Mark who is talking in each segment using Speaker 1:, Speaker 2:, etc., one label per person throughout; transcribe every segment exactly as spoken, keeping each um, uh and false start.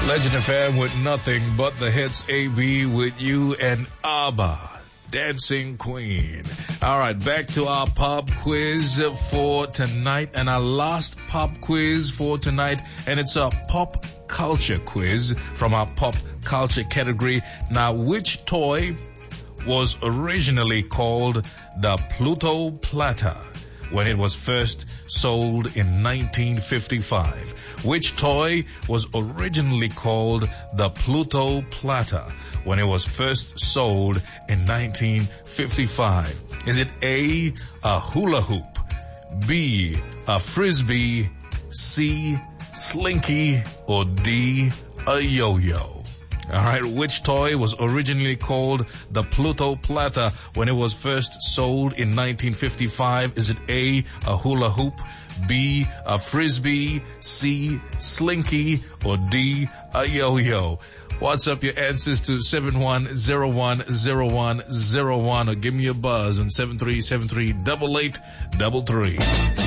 Speaker 1: Legend F M with nothing but the hits. A B with you and ABBA, Dancing Queen. All right, back to our pop quiz for tonight, and our last pop quiz for tonight, and it's a pop culture quiz from our pop culture category. Now, which toy was originally called the Pluto Platter when it was first sold in nineteen fifty-five? Which toy was originally called the Pluto Platter when it was first sold in nineteen fifty-five? Is it A, a hula hoop, B, a frisbee, C, slinky, or D, a yo-yo? All right, which toy was originally called the Pluto Platter when it was first sold in nineteen fifty-five? Is it A, a hula hoop, B, a frisbee, C, slinky, or D, a yo-yo? WhatsApp your answers to seven one zero one zero one zero one or give me a buzz on seven three seven three, eight eight three three.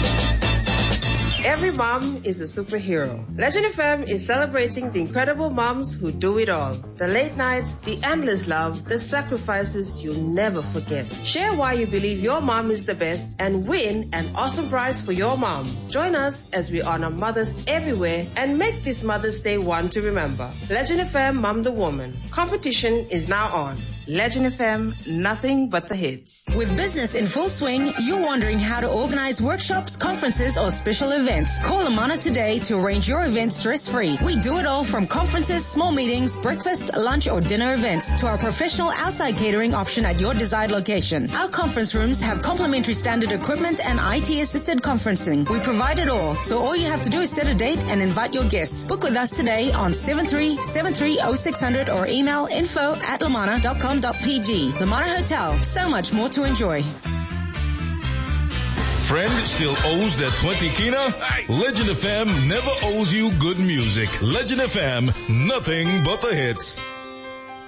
Speaker 2: Every mom is a superhero. Legend F M is celebrating the incredible moms who do it all. The late nights, the endless love, the sacrifices you'll never forget. Share why you believe your mom is the best and win an awesome prize for your mom. Join us as we honor mothers everywhere and make this Mother's Day one to remember. Legend F M Mom the Woman. Competition is now on. Legend F M, nothing but the hits.
Speaker 3: With business in full swing, you're wondering how to organize workshops, conferences, or special events. Call Amana today to arrange your event stress-free. We do it all from conferences, small meetings, breakfast, lunch, or dinner events to our professional outside catering option at your desired location. Our conference rooms have complimentary standard equipment and I T-assisted conferencing. We provide it all, so all you have to do is set a date and invite your guests. Book with us today on seven three seven three oh six hundred or email info at lamana dot com. P G. Lamana Hotel. So much more to enjoy.
Speaker 1: Friend still owes that twenty kina? Legend F M never owes you good music. Legend F M, nothing but the hits.